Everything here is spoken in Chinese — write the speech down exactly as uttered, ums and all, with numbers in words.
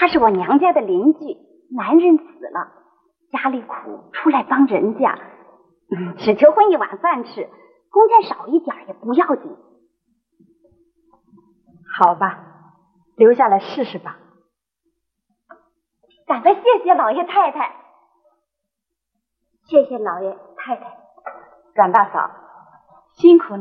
他是我娘家的邻居，男人死了，家里苦，出来帮人家，嗯，只求混一碗饭吃，工钱少一点也不要紧。 好吧，留下来试试吧。 赶快谢谢老爷太太。谢谢老爷太太。 阮大嫂，辛苦你。